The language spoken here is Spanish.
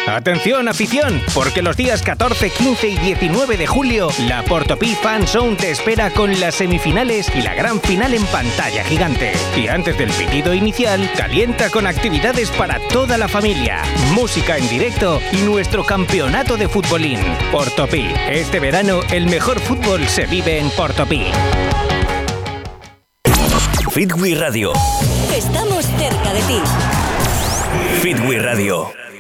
Atención, afición, porque los días 14, 15 y 19 de julio, la Portopí Fan Zone te espera con las semifinales y la gran final en pantalla gigante. Y antes del pitido inicial, calienta con actividades para toda la familia, música en directo y nuestro campeonato de futbolín. Portopí, este verano el mejor fútbol se vive en Portopí. Fitwi Radio. Estamos cerca de ti. Fitwi Radio.